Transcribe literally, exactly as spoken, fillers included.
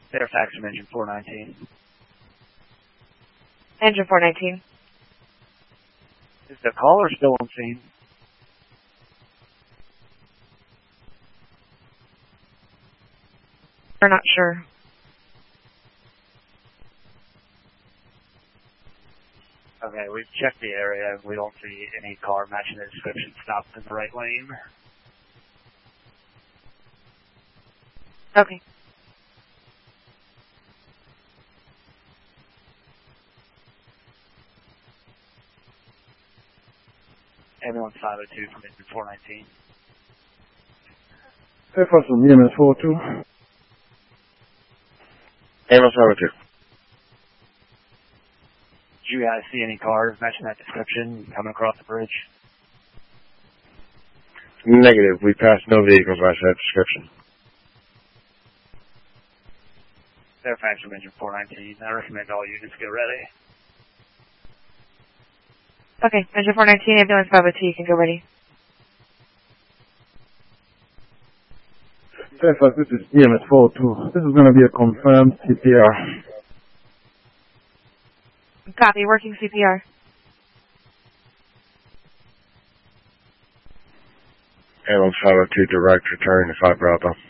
Fairfax from engine four nineteen. Engine four nineteen. Is the caller still on scene? We're not sure. Okay, we've checked the area. We don't see any car matching the description stopped in the right lane. Okay. Ambulance five oh two from engine four nineteen. Fairfax from E M S four two. Ambulance five oh two. Did you guys see any cars matching that description coming across the bridge? Negative. We passed no vehicles matching that description. Fairfax from engine four nineteen. I recommend all units get ready. Okay, engine four nineteen, ambulance five oh two, you can go ready. Fairfax, this is E M S four two. This is going to be a confirmed C P R. Copy, working C P R. Ambulance five oh two, direct return to five Bravo.